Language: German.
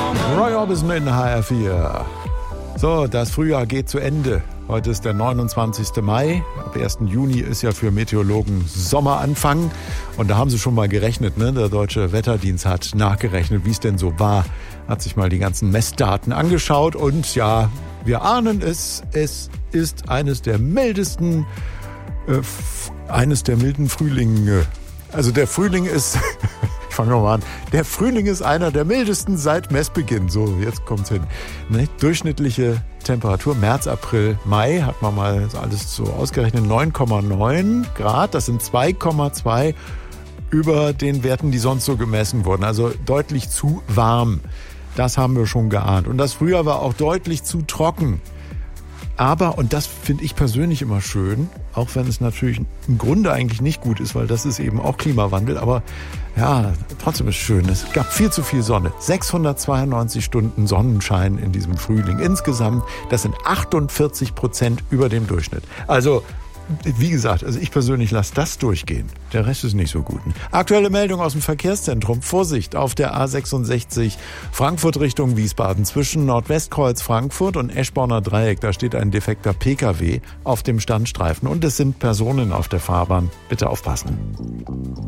Roy Orbison in HR4. So, das Frühjahr geht zu Ende. Heute ist der 29. Mai. Ab 1. Juni ist ja für Meteorologen Sommeranfang. Und da haben sie schon mal gerechnet, ne? Der Deutsche Wetterdienst hat nachgerechnet, wie es denn so war. Hat sich mal die ganzen Messdaten angeschaut. Und ja, wir ahnen es. Es ist eines der milden Frühlinge. Also der Frühling ist... Fangen wir mal an. Der Frühling ist einer der mildesten seit Messbeginn. So, jetzt kommt's hin. Ne? Durchschnittliche Temperatur März, April, Mai hat man mal alles so ausgerechnet. 9,9 Grad. Das sind 2,2 über den Werten, die sonst so gemessen wurden. Also deutlich zu warm. Das haben wir schon geahnt. Und das Frühjahr war auch deutlich zu trocken. Aber, und das finde ich persönlich immer schön, auch wenn es natürlich im Grunde eigentlich nicht gut ist, weil das ist eben auch Klimawandel, aber ja, trotzdem ist es schön. Es gab viel zu viel Sonne. 692 Stunden Sonnenschein in diesem Frühling insgesamt. Das sind 48% über dem Durchschnitt. Also, wie gesagt, also ich persönlich lasse das durchgehen. Der Rest ist nicht so gut. Aktuelle Meldung aus dem Verkehrszentrum. Vorsicht auf der A66 Frankfurt Richtung Wiesbaden zwischen Nordwestkreuz Frankfurt und Eschborner Dreieck. Da steht ein defekter PKW auf dem Standstreifen und es sind Personen auf der Fahrbahn. Bitte aufpassen.